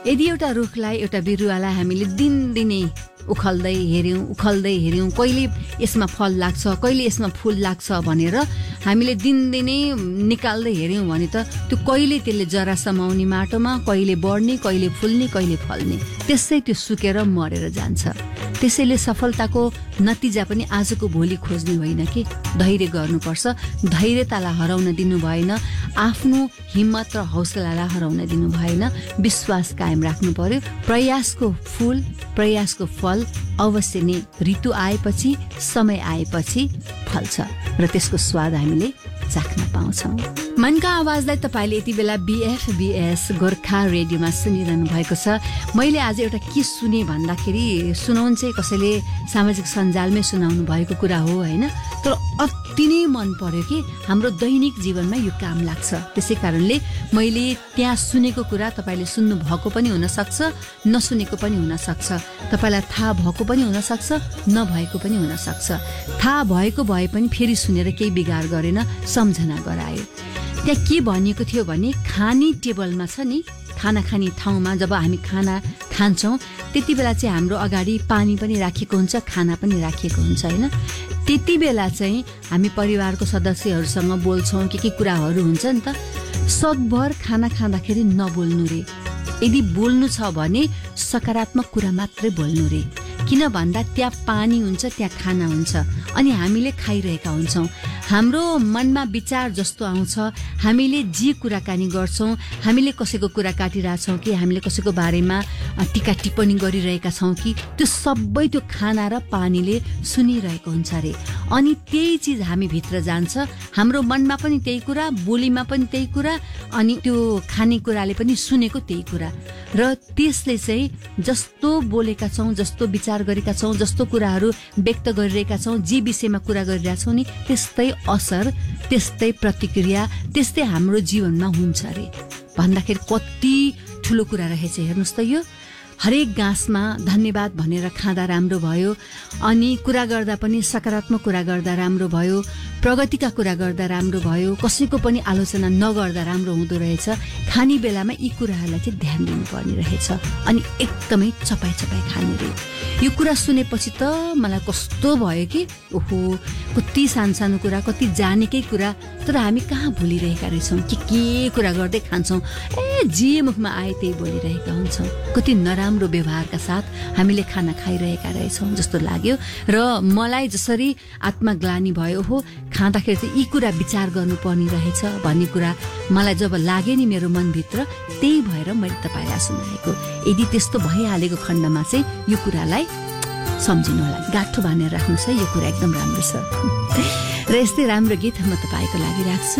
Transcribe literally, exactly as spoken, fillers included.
यदि एउटा रुखलाई एउटा बिरुवालाई हामीले दिनदिनै उखल्दै हेऱ्यौँ उखल्दै हेऱ्यौँ कहिले यसमा फल लाग्छ कहिले यसमा फुल लाग्छ भनेर हामीले दिनदिनै निकाल्दै हेऱ्यौँ भने त त्यो कहिले त्यसले जरा समाउने माटोमा कहिले बढ्ने कहिले फुल्ने कहिले फल्ने त्यसै त्यो सुकेर मरेर जान्छ। त्यसैले सफलताको नतिजा पनि आजको भोलि खोज्ने होइन कि धैर्य गर्नुपर्छ। धैर्यतालाई हराउन दिनु भएन, आफ्नो हिम्मत र हौसलालाई हराउन दिनु भएन, विश्वास कायम राख्नु पर्यो। प्रयासको फुल प्रयासको फल अवश्य नै ऋतु आएपछि समय आएपछि फल्छ र त्यसको स्वाद हामीले चाख्न पाउँछौँ। मनका आवाजलाई तपाईँले यति बेला बीएफबीएस गोर्खा रेडियोमा सुनिरहनु भएको छ। मैले आज एउटा के सुने भन्दाखेरि सुनाउनु चाहिँ कसैले सामाजिक सञ्जालमै सुनाउनु भएको कुरा हो होइन, तर अति नै मन पर्यो कि हाम्रो दैनिक जीवनमा यो काम लाग्छ। त्यसै कारणले मैले त्यहाँ सुनेको कुरा तपाईँले सुन्नु भएको पनि हुनसक्छ, नसुनेको पनि हुनसक्छ, तपाईँलाई थाहा भएको पनि हुनसक्छ, नभएको पनि हुनसक्छ। थाहा भएको भए पनि फेरि सुनेर केही बिगार गरेन, सम्झना गरायो। त्यहाँ के भनिएको थियो भने खाने टेबलमा छ नि, खाना खाने ठाउँमा जब हामी खाना खान्छौँ त्यति बेला चाहिँ हाम्रो अगाडि पानी पनि राखिएको हुन्छ, खाना पनि राखिएको हुन्छ होइन। त्यति बेला चाहिँ हामी परिवारको सदस्यहरूसँग बोल्छौँ, के के कुराहरू हुन्छ नि त। सकभर खाना खाँदाखेरि नबोल्नु रे, यदि बोल्नु छ भने सकारात्मक कुरा मात्रै बोल्नु रे। किन भन्दा त्यहाँ पानी हुन्छ, त्यहाँ खाना हुन्छ अनि हामीले खाइरहेका हुन्छौँ। हाम्रो मनमा विचार जस्तो आउँछ, हामीले जे कुराकानी गर्छौँ, हामीले कसैको कुरा काटिरहेछौँ कि हामीले कसैको बारेमा टिका टिप्पणी गरिरहेका छौँ कि त्यो सबै त्यो खाना र पानीले सुनिरहेको हुन्छ अरे। अनि त्यही चिज हामी भित्र जान्छ, हाम्रो मनमा पनि त्यही कुरा, बोलीमा पनि त्यही कुरा, अनि त्यो खानेकुराले पनि सुनेको त्यही कुरा र त्यसले चाहिँ जस्तो बोलेका छौँ, जस्तो विचार गरेका छौँ, जस्तो कुराहरू व्यक्त गरिरहेका छौँ, जे विषयमा कुरा गरिरहेछौँ नि त्यस्तै असर, त्यस्तै प्रतिक्रिया, त्यस्तै हाम्रो जीवनमा हुन्छ अरे। भन्दाखेरि कति ठुलो कुरा रहेछ हेर्नुहोस् त। यो हरेक गाँसमा धन्यवाद भनेर खाँदा राम्रो भयो, अनि कुरा गर्दा पनि सकारात्मक कुरा गर्दा राम्रो भयो, प्रगतिका कुरा गर्दा राम्रो भयो, कसैको पनि आलोचना नगर्दा राम्रो हुँदो रहेछ। खाने बेलामा यी कुराहरूलाई चाहिँ ध्यान दिनुपर्ने रहेछ अनि एकदमै चपाइ चपाइ खानु रे। यो कुरा सुनेपछि त मलाई कस्तो भयो कि ओहो, कति सानो कुरा, कति जानेकै कुरा, तर हामी कहाँ भुलिरहेका रहेछौँ कि के कुरा गर्दै खान्छौँ, ए जे मुखमा आए त्यही बोलिरहेका हुन्छौँ। कति नराम्रो व्यवहारका साथ हामीले खाना खाइरहेका रहेछौँ जस्तो लाग्यो। र मलाई जसरी आत्मग्लानी भयो हो खाँदाखेरि चाहिँ यी कुरा विचार गर्नुपर्ने रहेछ भन्ने कुरा मलाई जब लाग्यो नि मेरो मनभित्र, त्यही भएर मैले तपाईँलाई सुनाएको। यदि त्यस्तो भइहालेको खण्डमा चाहिँ यो कुरालाई सम्झिनु होला, गाँठो बाँधेर राख्नुहोस् है, यो कुरा एकदम राम्रो छ। र यस्तै राम्रो गीत म तपाईँको लागि राख्छु।